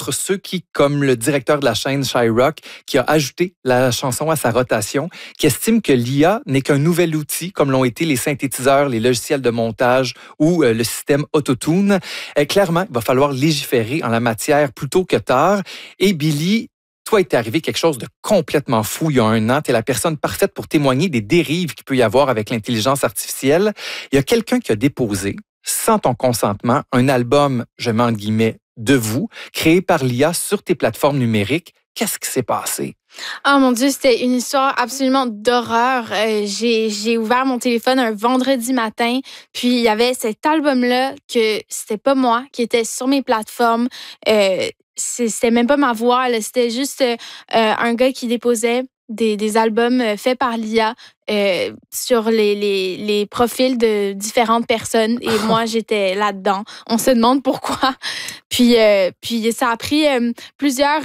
contre ceux qui, comme le directeur de la chaîne Shyrock, qui a ajouté la chanson à sa rotation, qui estime que l'IA n'est qu'un nouvel outil, comme l'ont été les synthétiseurs, les logiciels de montage ou le système Autotune. Clairement, il va falloir légiférer en la matière plus tôt que tard. Et Billy, toi, il t'est arrivé quelque chose de complètement fou il y a 1 an. Tu es la personne parfaite pour témoigner des dérives qu'il peut y avoir avec l'intelligence artificielle. Il y a quelqu'un qui a déposé, sans ton consentement, un album, je mets entre guillemets, de vous, créé par l'IA sur tes plateformes numériques. Qu'est-ce qui s'est passé? Oh mon Dieu, c'était une histoire absolument d'horreur. J'ai ouvert mon téléphone un vendredi matin, puis il y avait cet album-là que c'était pas moi, qui était sur mes plateformes. C'était même pas ma voix, là. C'était juste un gars qui déposait des albums faits par l'IA sur les profils de différentes personnes. Et moi, j'étais là-dedans. On se demande pourquoi. Puis ça a pris plusieurs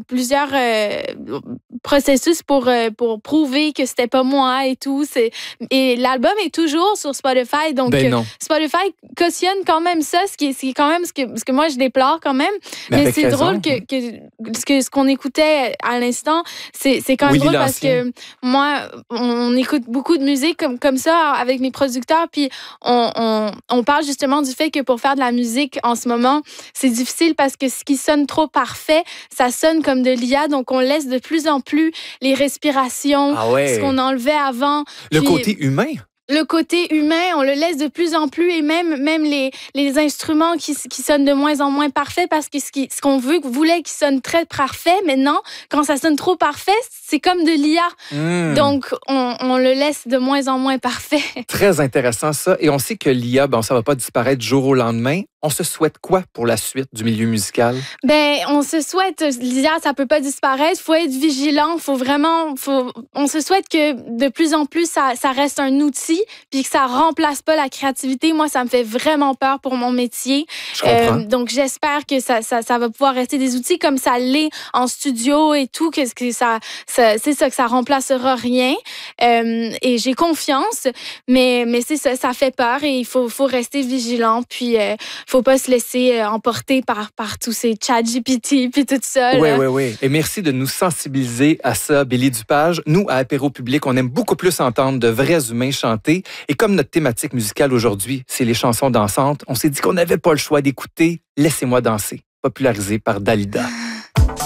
processus pour prouver que c'était pas moi et tout. Et l'album est toujours sur Spotify. Donc, Spotify cautionne quand même ça, ce qui est quand même ce que moi, je déplore quand même. Mais c'est drôle que ce qu'on écoutait à l'instant, c'est quand même drôle parce que moi, on écoute beaucoup de musique comme ça avec mes producteurs, puis on parle justement du fait que pour faire de la musique en ce moment, c'est difficile parce que ce qui sonne trop parfait, ça sonne comme de l'IA, donc on laisse de plus en plus les respirations, ce qu'on enlevait avant. Le côté humain. Le côté humain, on le laisse de plus en plus, et même les instruments qui sonnent de moins en moins parfaits parce que ce qu'on voulait qu'ils sonnent très parfait, maintenant, quand ça sonne trop parfait, c'est comme de l'IA. Donc, on le laisse de moins en moins parfait. Très intéressant ça. Et on sait que l'IA, ça va pas disparaître du jour au lendemain. On se souhaite quoi pour la suite du milieu musical? On se souhaite, l'IA, ça peut pas disparaître. Faut être vigilant. On se souhaite que de plus en plus, ça reste un outil, puis que ça remplace pas la créativité. Moi, ça me fait vraiment peur pour mon métier. Je comprends. Donc, j'espère que ça va pouvoir rester des outils comme ça l'est en studio et tout, que ça c'est ça, que ça remplacera rien. Et j'ai confiance, mais c'est ça, ça fait peur et il faut rester vigilant, puis faut pas se laisser emporter par tous ces ChatGPT puis tout ça. Oui. Et merci de nous sensibiliser à ça, Billy Dupage. Nous, à Apéro Public, on aime beaucoup plus entendre de vrais humains chanter. Et comme notre thématique musicale aujourd'hui, c'est les chansons dansantes, on s'est dit qu'on n'avait pas le choix d'écouter « Laissez-moi danser », popularisé par Dalida.